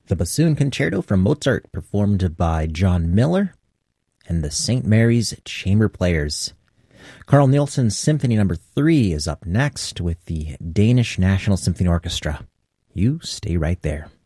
The Bassoon Concerto from Mozart, performed by John Miller and the St. Mary's Chamber Players. Carl Nielsen's Symphony No. 3 is up next with the Danish National Symphony Orchestra. You stay right there.